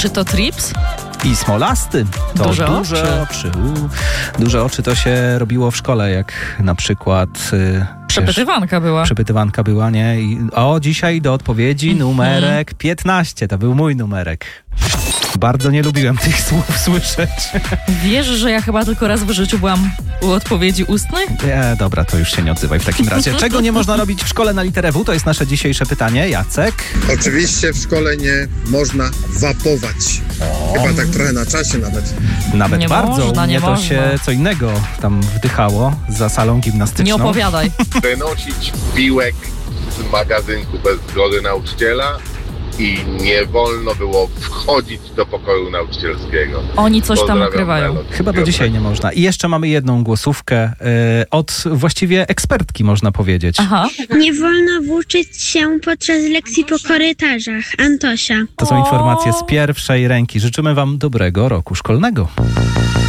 Czy to Trips? I Smolasty. To Duże oczy. Duże oczy to się robiło w szkole, jak na przykład... Przepytywanka była. Przepytywanka była, nie? Dzisiaj do odpowiedzi numerek 15. To był mój numerek. Bardzo nie lubiłem tych słów słyszeć. Wiesz, że ja chyba tylko raz w życiu byłam u odpowiedzi ustnych? Nie, dobra, to już się nie odzywaj w takim razie. Czego nie można robić w szkole na literę W? To jest nasze dzisiejsze pytanie. Jacek? Oczywiście w szkole nie można wapować. Chyba tak trochę na czasie nawet. Nawet Nie bardzo. można, Mnie nie to można. się co innego tam wdychało za salą gimnastyczną. Nie opowiadaj. Wynosić piłek z magazynku bez zgody nauczyciela i nie wolno było wchodzić do pokoju nauczycielskiego. Oni coś tam Pozdrawiam, ukrywają. Melody. Chyba do dzisiaj nie można. I jeszcze mamy jedną głosówkę od właściwie ekspertki, można powiedzieć. Aha. Nie wolno włóczyć się podczas lekcji po korytarzach. Antosia. To są informacje z pierwszej ręki. Życzymy wam dobrego roku szkolnego.